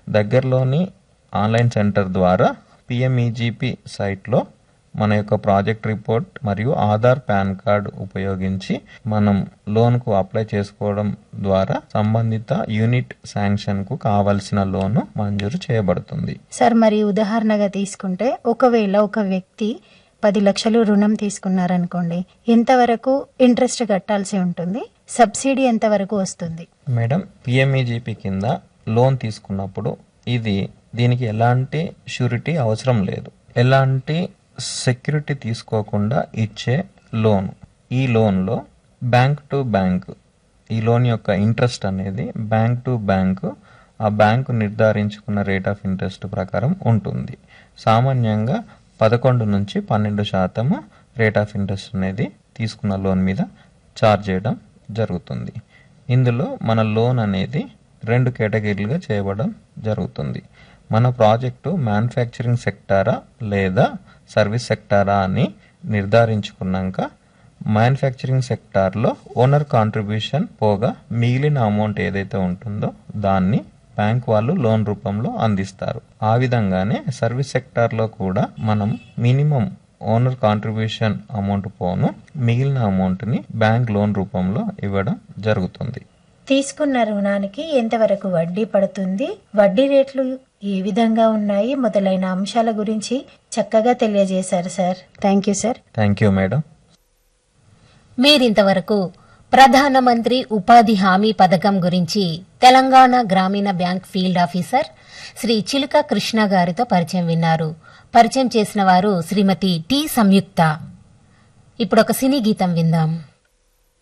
దగ్గరలోని online centre ద్వారా PMEGP సైట్లో మన యొక్క ప్రాజెక్ట్ రిపోర్ట్ మరియు ఆధార్ పాన్ కార్డు ఉపయోగించి మనం లోన్కు అప్లై చేసుకోవడం ద్వారా సంబంధిత యూనిట్ శాంక్షన్కు కావలసిన లోను మంజూరు చేయబడుతుంది. సార్, మరి ఉదాహరణగా తీసుకుంటే ఒకవేళ ఒక వ్యక్తి 10 లక్షలు రుణం తీసుకున్నారనుకోండి, ఎంతవరకు ఇంట్రెస్ట్ కట్టాల్సి ఉంటుంది? సబ్సిడీ ఎంతవరకు వస్తుంది? మేడం, పిఎంఈజీపీ కింద లోన్ తీసుకున్నప్పుడు దీనికి ఎలాంటి షూరిటీ అవసరం లేదు. ఎలాంటి సెక్యూరిటీ తీసుకోకుండా ఇచ్చే లోన్. ఈ లోన్లో బ్యాంక్ టు బ్యాంక్, ఈ లోన్ యొక్క ఇంట్రెస్ట్ అనేది బ్యాంక్ టు బ్యాంక్, ఆ బ్యాంకు నిర్ధారించుకున్న రేట్ ఆఫ్ ఇంట్రెస్ట్ ప్రకారం ఉంటుంది. సామాన్యంగా 11 నుంచి 12% రేట్ ఆఫ్ ఇంట్రెస్ట్ అనేది తీసుకున్న లోన్ మీద ఛార్జ్ చేయడం జరుగుతుంది. ఇందులో మన లోన్ అనేది 2 కేటగిరీలుగా చేయబడడం జరుగుతుంది. మన ప్రాజెక్టు మ్యానుఫ్యాక్చరింగ్ సెక్టారా లేదా సర్వీస్ సెక్టారా అని నిర్ధారించుకున్నాక మ్యానుఫ్యాక్చరింగ్ సెక్టార్లో ఓనర్ కాంట్రిబ్యూషన్ పోగా మిగిలిన అమౌంట్ ఏదైతే ఉంటుందో దాన్ని బ్యాంక్ వాళ్ళు లోన్ రూపంలో అందిస్తారు. ఆ విధంగానే సర్వీస్ సెక్టార్లో కూడా మనం మినిమం ఓనర్ కాంట్రిబ్యూషన్ అమౌంట్ పోను మిగిలిన అమౌంట్ని బ్యాంక్ లోన్ రూపంలో ఇవ్వడం జరుగుతుంది. తీసుకున్న రుణానికి ఎంతవరకు వడ్డీ పడుతుంది, వడ్డీ రేట్లు ఏ విధంగా ఉన్నాయి మొదలైన అంశాల గురించి చక్కగా తెలియజేశారు sir. Thank you sir. Thank you madam. మీరింతవరకు ప్రధానమంత్రి ఉపాధి హామీ పథకం గురించి తెలంగాణ గ్రామీణ బ్యాంక్ ఫీల్డ్ ఆఫీసర్ శ్రీ చిలుక కృష్ణ గారితో పరిచయం విన్నారు. పరిచయం చేసిన వారు శ్రీమతి టి సంయుక్త. ఇప్పుడు ఒక సినీ గీతం విందాం.